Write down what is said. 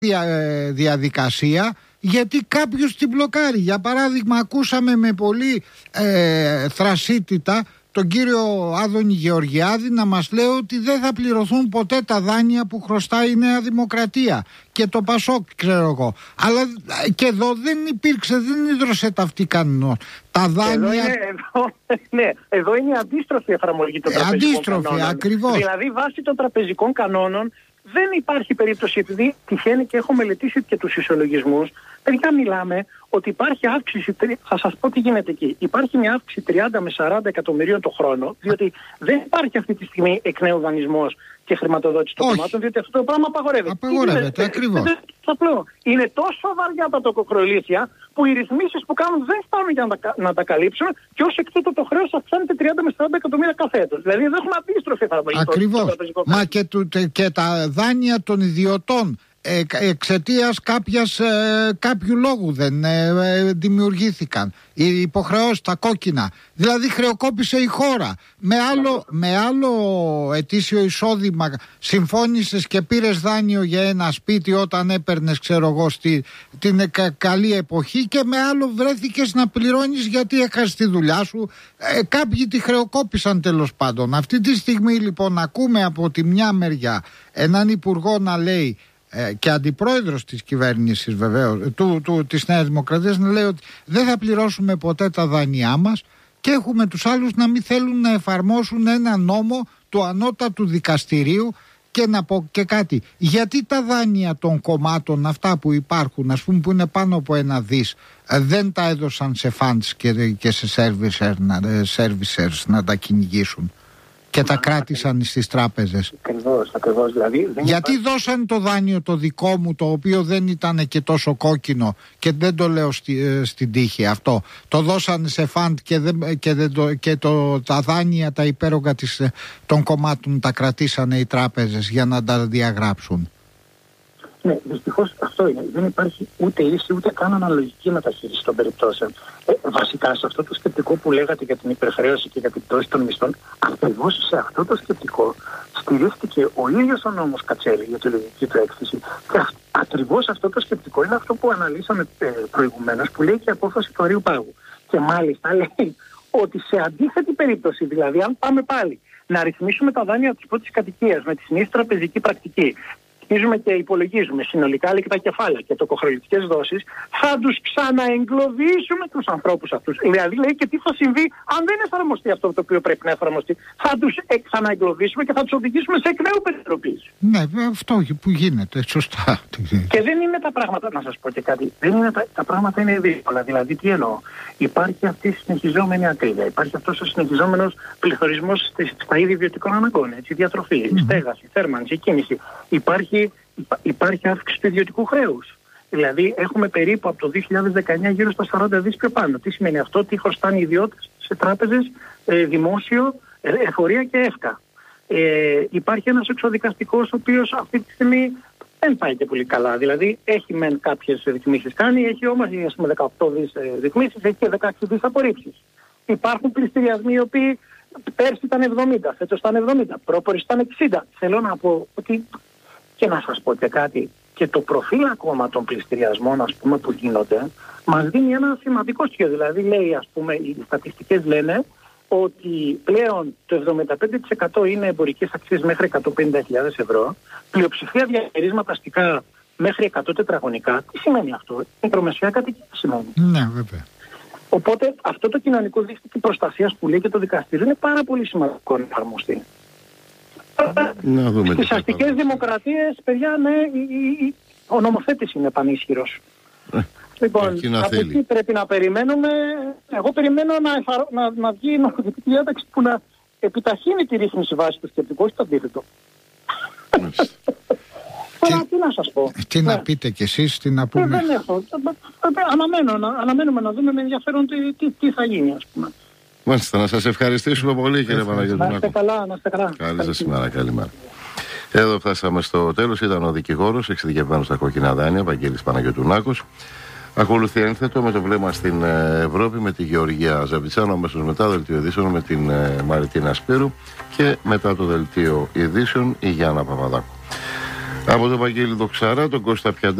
διαδικασία, γιατί κάποιος την μπλοκάρει. Για παράδειγμα, ακούσαμε με πολύ θρασίτητα τον κύριο Άδωνη Γεωργιάδη να μας λέει ότι δεν θα πληρωθούν ποτέ τα δάνεια που χρωστάει η Νέα Δημοκρατία και το Πασόκ, ξέρω εγώ. Αλλά και εδώ δεν υπήρξε, δεν ίδρωσε ταυτή κανόνων. Τα δάνεια... Εδώ είναι η αντίστροφη εφαρμογή των τραπεζικών κανόνων. Ακριβώς. Δηλαδή, βάσει των τραπεζικών κανόνων δεν υπάρχει περίπτωση, επειδή τυχαίνει και έχω μελετήσει και τους ισολογισμούς, παιδιά, μιλάμε ότι υπάρχει αύξηση, θα σας πω τι γίνεται εκεί. Υπάρχει μια αύξηση 30 με 40 εκατομμυρίων το χρόνο, διότι δεν υπάρχει αυτή τη στιγμή εκ νέου δανεισμός και χρηματοδότηση των κομμάτων, διότι αυτό το πράγμα απαγορεύεται. Απαγορεύεται, ακριβώς. Είναι τόσο βαριά τα τοκοκρολήθεια που οι ρυθμίσεις που κάνουν δεν φτάνουν για να τα καλύψουν και ως εκ τούτου το χρέος αυξάνεται 30 με 40 εκατομμύρια κάθε έτος. Δηλαδή εδώ έχουμε αντίστροφη εφαρμογή. Ακριβώς. Μα και τα δάνεια των ιδιωτών εξαιτίας κάποιου λόγου δεν δημιουργήθηκαν. Οι υποχρεώσεις, τα κόκκινα. Δηλαδή χρεοκόπησε η χώρα. Με άλλο ετήσιο εισόδημα συμφώνησες και πήρες δάνειο για ένα σπίτι όταν έπαιρνες, ξέρω εγώ, την καλή εποχή, και με άλλο βρέθηκες να πληρώνεις γιατί έχασες τη δουλειά σου. Κάποιοι τη χρεοκόπησαν τέλος πάντων. Αυτή τη στιγμή λοιπόν ακούμε από τη μια μεριά έναν υπουργό να λέει, και αντιπρόεδρος της κυβέρνησης βεβαίως, της Νέας Δημοκρατίας, να λέει ότι δεν θα πληρώσουμε ποτέ τα δάνειά μας, και έχουμε τους άλλους να μην θέλουν να εφαρμόσουν ένα νόμο του ανώτατου δικαστηρίου. Και να πω και κάτι, γιατί τα δάνεια των κομμάτων αυτά που υπάρχουν, ας πούμε, που είναι πάνω από 1 δις, δεν τα έδωσαν σε funds και σε servicers να τα κυνηγήσουν και τα κράτησαν στις τράπεζες? Ακριβώς. Δηλαδή, γιατί δώσαν το δάνειο το δικό μου, το οποίο δεν ήταν και τόσο κόκκινο, και δεν το λέω στην τύχη αυτό, το δώσαν σε φαντ και τα δάνεια τα υπέρογκα των κομμάτων τα κρατήσανε οι τράπεζες για να τα διαγράψουν? Ναι, δυστυχώς αυτό είναι. Δεν υπάρχει ούτε λύση ούτε καν αναλογική μεταχείριση των περιπτώσεων. Βασικά σε αυτό το σκεπτικό που λέγατε για την υπερχρέωση και για την πτώση των μισθών, ακριβώς σε αυτό το σκεπτικό στηρίχθηκε ο ίδιος ο νόμος Κατσέλη για τη λογική του έκθεση. Και ακριβώς αυτό το σκεπτικό είναι αυτό που αναλύσαμε προηγουμένως, που λέει και η απόφαση του Αρείου Πάγου. Και μάλιστα λέει ότι σε αντίθετη περίπτωση, δηλαδή αν πάμε πάλι να ρυθμίσουμε τα δάνεια της πρώτης κατοικίας με τη συνήθη τραπεζική πρακτική, και υπολογίζουμε συνολικά και τα κεφάλαια και τοκοχρεωτικές δόσεις, θα τους ξαναεγκλωβίσουμε τους ανθρώπους αυτούς. Δηλαδή λέει και τι θα συμβεί αν δεν εφαρμοστεί αυτό το οποίο πρέπει να εφαρμοστεί. Θα τους ξαναεγκλωβίσουμε και θα τους οδηγήσουμε σε εκ νέου περιτροπής. Ναι, αυτό που γίνεται, σωστά. Και δεν είναι τα πράγματα, να σας πω και κάτι, δεν είναι τα πράγματα είναι δύσκολα. Δηλαδή τι εννοώ? Υπάρχει αυτή η συνεχιζόμενη ακρίβεια, υπάρχει αυτός ο συνεχιζόμενος πληθωρισμός στα είδη βιωτικών αναγκών, διατροφή, στέγαση, θέρμανση, κίνηση. Υπάρχει αύξηση του ιδιωτικού χρέους. Δηλαδή έχουμε περίπου από το 2019 γύρω στα 40 δις πιο πάνω. Τι σημαίνει αυτό? Ότι χρωστάνε οι ιδιώτες σε τράπεζες, δημόσιο, εφορία και ΕΦΚΑ. Υπάρχει ένας εξοδικαστικός ο οποίος αυτή τη στιγμή δεν πάει και πολύ καλά. Δηλαδή έχει μεν κάποιες ρυθμίσεις κάνει, έχει όμως 18 δις ρυθμίσεις, έχει και 16 δις απορρίψεις. Υπάρχουν πληστηριασμοί οι οποίοι πέρσι ήταν 70, φέτος ήταν 70, πρόπορες ήταν 60. Θέλω να πω ότι, και να σας πω και κάτι, και το προφίλ ακόμα των πληστηριασμών, ας πούμε, που γίνονται, μας δίνει ένα σημαντικό στοιχείο. Δηλαδή λέει, ας πούμε, οι στατιστικές λένε ότι πλέον το 75% είναι εμπορικές αξίες μέχρι 150.000 ευρώ, πλειοψηφία διαχειρίσματα αστικά μέχρι 100 τετραγωνικά. Τι σημαίνει αυτό? Μικρομεσαία κατοικία σημαίνει. Ναι, βέβαια. Οπότε αυτό το κοινωνικό δίκτυο προστασίας που λέει και το δικαστήριο είναι πάρα πολύ σημαντικό να εφαρμοστεί. Στις αστικές δημοκρατίες, παιδιά, ναι, ο νομοθέτης είναι πανίσχυρος. Λοιπόν, από εκεί πρέπει να περιμένουμε. Εγώ περιμένω να βγει η νομοθετική διάταξη που να επιταχύνει τη ρύθμιση βάση του σκεπτικού, όχι το αντίθετο. Τι να σας πω. Τι να πείτε κι εσείς, τι να πούμε. Δεν έχω. Αναμένουμε να δούμε με ενδιαφέρον τι θα γίνει, ας πούμε. Μάλιστα, να σας ευχαριστήσουμε πολύ, κύριε Παναγιωτουνάκο. Να είστε καλά, να είστε καλά. Καλή σας ημέρα, καλημέρα. Εδώ φτάσαμε στο τέλος. Ήταν ο δικηγόρος εξειδικευμένος στα κόκκινα δάνεια, Βαγγέλης Παναγιωτουνάκος. Ακολουθεί ένθετο με το βλέμμα στην Ευρώπη με τη Γεωργία Ζαβιτσάνο, αμέσως μετά δελτίο ειδήσεων με την Μαριτίνα Σπύρου και μετά το δελτίο ειδήσεων η Γιάννα Παπαδάκου. Από τον Βαγγέλη Δοξάρα, τον Κώστα Πιαντέ.